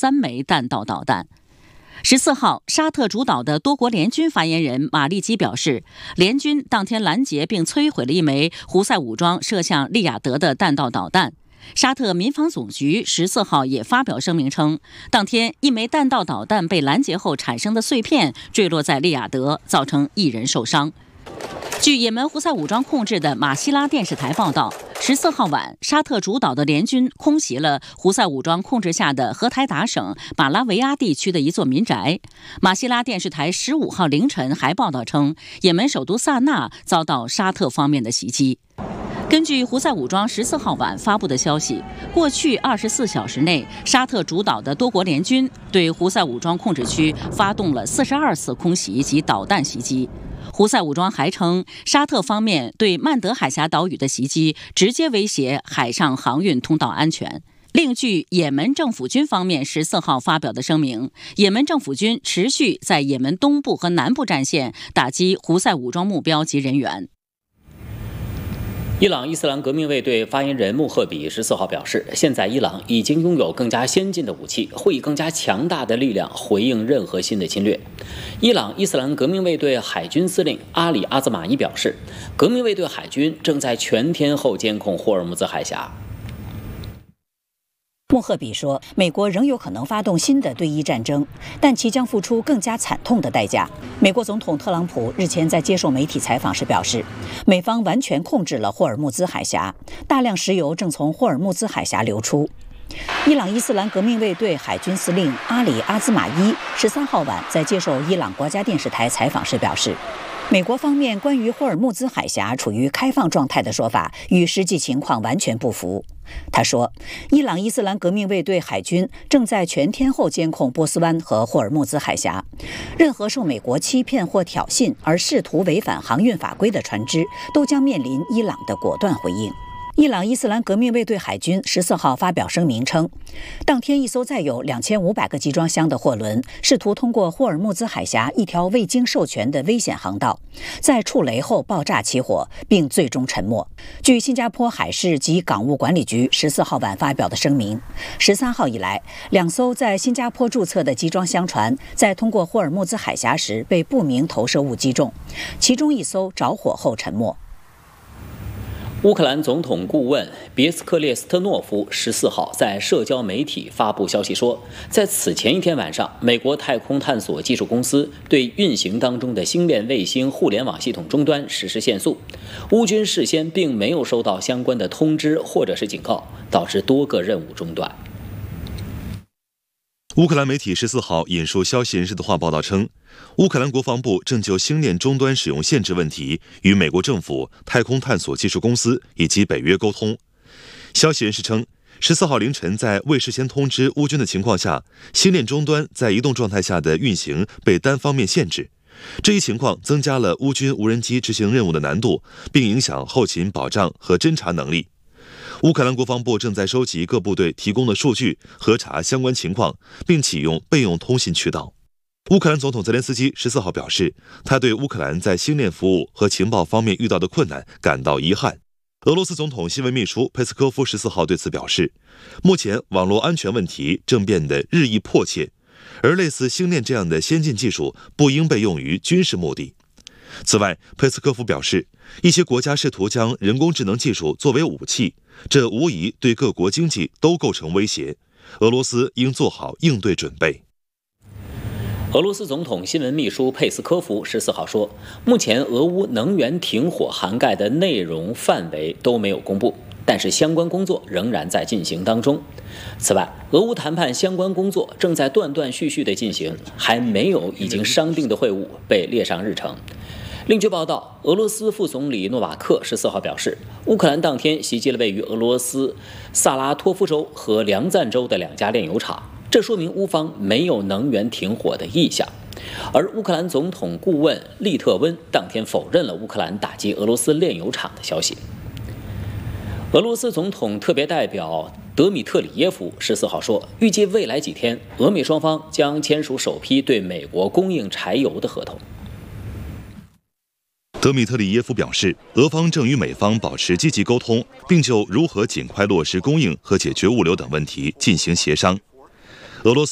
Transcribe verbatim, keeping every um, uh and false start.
三枚弹道导弹。十四号，沙特主导的多国联军发言人马利基表示，联军当天拦截并摧毁了一枚胡塞武装射向利雅得的弹道导弹。沙特民防总局十四号也发表声明称，当天一枚弹道导弹被拦截后产生的碎片坠落在利雅得，造成一人受伤。据也门胡塞武装控制的马希拉电视台报道，十四号晚，沙特主导的联军空袭了胡塞武装控制下的荷台达省马拉维亚地区的一座民宅。马希拉电视台十五号凌晨还报道称，也门首都萨那遭到沙特方面的袭击。根据胡塞武装十四号晚发布的消息，过去二十四小时内，沙特主导的多国联军对胡塞武装控制区发动了四十二次空袭及导弹袭击。胡塞武装还称，沙特方面对曼德海峡岛屿的袭击直接威胁海上航运通道安全。另据也门政府军方面十四号发表的声明，也门政府军持续在也门东部和南部战线打击胡塞武装目标及人员。 伊朗伊斯兰革命卫队发言人穆赫比十四号表示，现在伊朗已经拥有更加先进的武器，会以更加强大的力量回应任何新的侵略。伊朗伊斯兰革命卫队海军司令阿里阿兹马伊表示，革命卫队海军正在全天候监控霍尔木兹海峡。 穆赫比说，美国仍有可能发动新的对伊战争，但其将付出更加惨痛的代价。美国总统特朗普日前在接受媒体采访时表示，美方完全控制了霍尔木兹海峡，大量石油正从霍尔木兹海峡流出。伊朗伊斯兰革命卫队海军司令阿里阿兹马伊十三号晚在接受伊朗国家电视台采访时表示，美国方面关于霍尔木兹海峡处于开放状态的说法与实际情况完全不符。他说，伊朗伊斯兰革命卫队海军正在全天候监控波斯湾和霍尔木兹海峡，任何受美国欺骗或挑衅而试图违反航运法规的船只都将面临伊朗的果断回应。伊朗伊斯兰革命卫队海军十四号发表声明称，当天一艘载有两千五百个集装箱的货轮试图通过霍尔木兹海峡一条未经授权的危险航道，在触雷后爆炸起火，并最终沉没。据新加坡海事及港务管理局十四号晚发表的声明，十三号以来，两艘在新加坡注册的集装箱船在通过霍尔木兹海峡时被不明投射物击中，其中一艘着火后沉没。 乌克兰总统顾问别斯克列斯特诺夫十四号在社交媒体发布消息说，在此前一天晚上，美国太空探索技术公司对运行当中的星链卫星互联网系统终端实施限速，乌军事先并没有收到相关的通知或者是警告，导致多个任务中断。 乌克兰媒体十四号引述消息人士的话报道称，乌克兰国防部正就星链终端使用限制问题与美国政府、太空探索技术公司以及北约沟通。消息人士称，十四号凌晨在未事先通知乌军的情况下，星链终端在移动状态下的运行被单方面限制。这一情况增加了乌军无人机执行任务的难度，并影响后勤保障和侦察能力。乌克兰国防部正在收集各部队提供的数据，核查相关情况，并启用备用通信渠道。乌克兰总统泽连斯基十四号表示，他对乌克兰在星链服务和情报方面遇到的困难感到遗憾。俄罗斯总统新闻秘书佩斯科夫十四号对此表示，目前网络安全问题正变得日益迫切，而类似星链这样的先进技术不应被用于军事目的。此外，佩斯科夫表示，一些国家试图将人工智能技术作为武器，这无疑对各国经济都构成威胁。俄罗斯应做好应对准备。 俄罗斯总统新闻秘书佩斯科夫十四号说，目前俄乌能源停火涵盖的内容范围都没有公布，但是相关工作仍然在进行当中。此外，俄乌谈判相关工作正在断断续续地进行，还没有已经商定的会晤被列上日程。另据报道，俄罗斯副总理诺瓦克十四号表示，乌克兰当天袭击了位于俄罗斯萨拉托夫州和梁赞州的两家炼油厂，这说明乌方没有能源停火的意向。而乌克兰总统顾问利特温当天否认了乌克兰打击俄罗斯炼油厂的消息。俄罗斯总统特别代表德米特里耶夫十四号说，预计未来几天，俄美双方将签署首批对美国供应柴油的合同。 德米特里耶夫表示，俄方正与美方保持积极沟通，并就如何尽快落实供应和解决物流等问题进行协商。俄罗斯